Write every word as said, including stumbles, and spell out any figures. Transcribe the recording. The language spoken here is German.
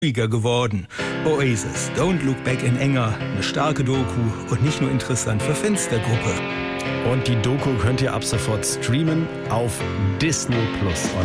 ruhiger geworden. Oasis, Don't Look Back in Anger, eine starke Doku und nicht nur interessant für Fans der Gruppe. Und die Doku könnt ihr ab sofort streamen auf Disney Plus.